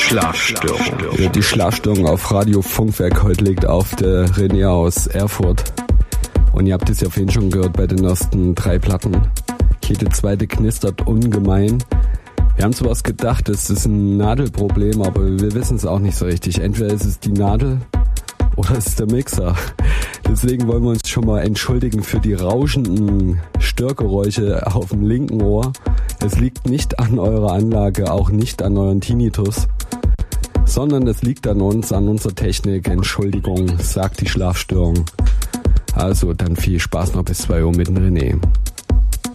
Schlafstörung. Ja, die Schlafstörung auf Radio Funkwerk heute liegt auf der René aus Erfurt. Und ihr habt es ja vorhin schon gehört bei den ersten 3 Platten. Jede zweite knistert ungemein. Wir haben sowas gedacht, es ist ein Nadelproblem, aber wir wissen es auch nicht so richtig. Entweder ist es die Nadel oder es ist der Mixer. Deswegen wollen wir uns schon mal entschuldigen für die rauschenden Störgeräusche auf dem linken Ohr. Es liegt nicht an eurer Anlage, auch nicht an euren Tinnitus, sondern es liegt an uns, an unserer Technik. Entschuldigung, sagt die Schlafstörung. Also dann viel Spaß noch bis 2 Uhr mit dem René.